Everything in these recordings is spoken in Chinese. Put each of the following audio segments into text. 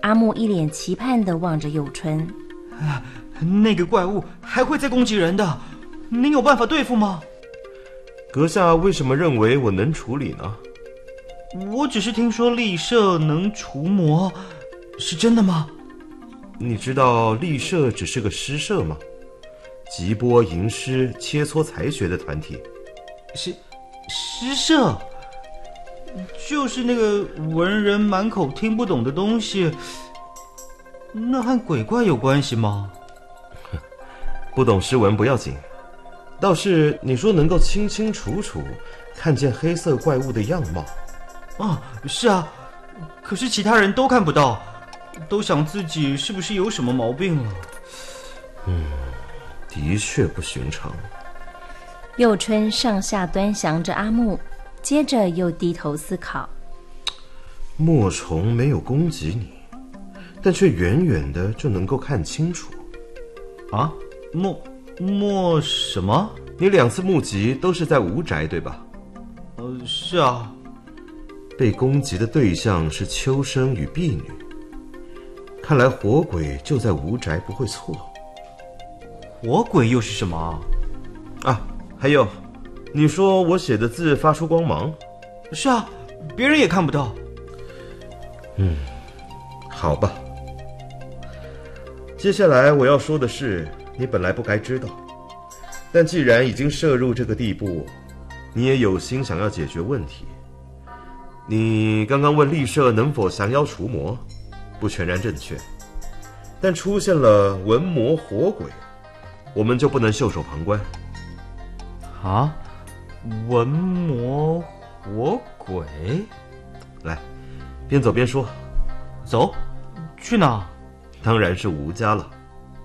阿木一脸期盼地望着佑春。 那个怪物还会再攻击人的，您有办法对付吗？ 阁下为什么认为我能处理呢？ 我只是听说厉舍能除魔，是真的吗？ 你知道厉舍只是个诗社吗？集播吟诗切磋才学的团体。 诗社，就是那个文人满口听不懂的东西，那和鬼怪有关系吗？ 不懂诗文不要紧，倒是你说能够清清楚楚看见黑色怪物的样貌。 是啊，可是其他人都看不到，都想自己是不是有什么毛病了。 的确不寻常。 佑春上下端详着阿木，接着又低头思考。 墨虫没有攻击你，但却远远的就能够看清楚。 墨什么？ 你2次目击都是在吴宅，对吧？ 是啊。 被攻击的对象是秋生与婢女，看来火鬼就在吴宅不会错。 火鬼又是什么啊？还有，你说我写的字发出光芒？ 是啊，别人也看不到。 好吧。接下来我要说的是，你本来不该知道，但既然已经涉入这个地步，你也有心想要解决问题。你刚刚问厉舍能否降妖除魔，不全然正确，但出现了文魔火鬼，我们就不能袖手旁观。 文魔火鬼？ 来，边走边说。 走，去哪？ 当然是吴家了。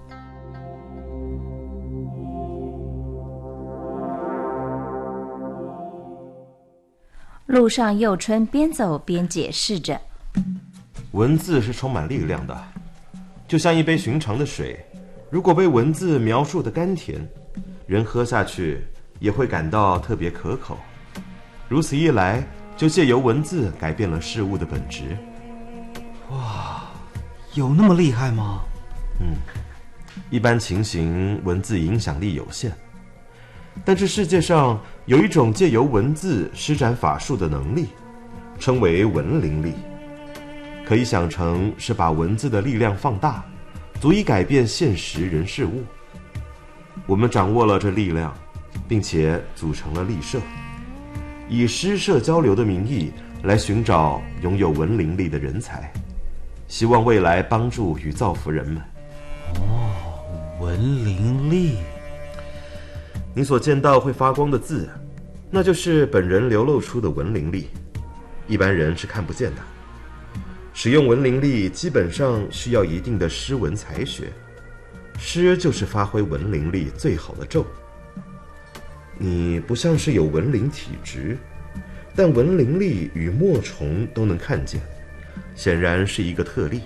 路上，佑春边走边解释着： 文字是充满力量的，就像一杯寻常的水，如果被文字描述的甘甜，人喝下去也会感到特别可口。如此一来，就借由文字改变了事物的本质。 哇，有那么厉害吗？ 一般情形，文字影响力有限，但这世界上有一种借由文字施展法术的能力，称为文灵力。可以想成是把文字的力量放大，足以改变现实人事物。我们掌握了这力量，并且组成了厉舍，以诗社交流的名义来寻找拥有文灵力的人才，希望未来帮助与造福人们。 文灵力。 你所见到会发光的字，那就是本人流露出的文灵力，一般人是看不见的。使用文灵力基本上需要一定的诗文才学，诗就是发挥文灵力最好的咒。你不像是有文灵体质，但文灵力与墨虫都能看见，显然是一个特例。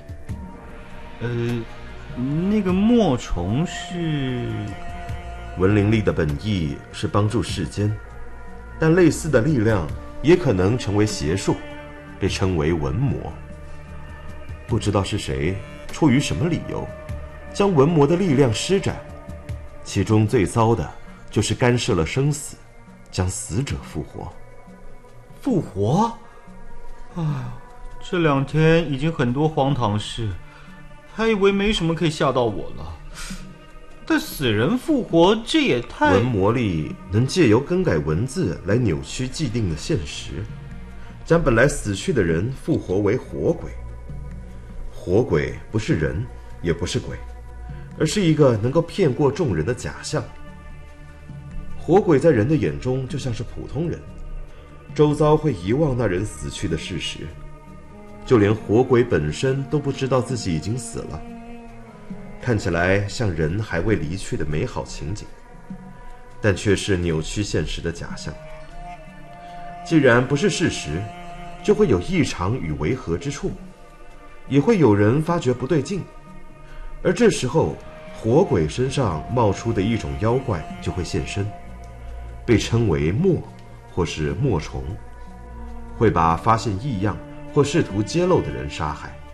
那个墨虫是？ 文灵力的本意是帮助世间，但类似的力量也可能成为邪术，被称为文魔。不知道是谁出于什么理由将文魔的力量施展，其中最糟的就是干涉了生死，将死者复活。 复活？这2天已经很多荒唐事，还以为没什么可以吓到我了。但死人复活，这也太…… 文魔力能借由更改文字来扭曲既定的现实，将本来死去的人复活为活鬼。活鬼不是人，也不是鬼，而是一个能够骗过众人的假象。活鬼在人的眼中就像是普通人，周遭会遗忘那人死去的事实，就连活鬼本身都不知道自己已经死了，看起来像人还未离去的美好情景，但却是扭曲现实的假象。既然不是事实，就会有异常与违和之处，也会有人发觉不对劲，而这时候活鬼身上冒出的一种妖怪就会现身，被称为墨或是墨虫，会把发现异样或试图揭露的人杀害。